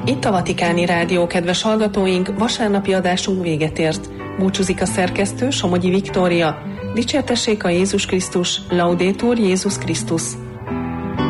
Itt a Vatikáni Rádió, kedves hallgatóink, vasárnapi adásunk véget ért. Búcsúzik a szerkesztő, Somogyi Viktória. Dicsértessék a Jézus Krisztus, Laudetur Jézus Krisztus.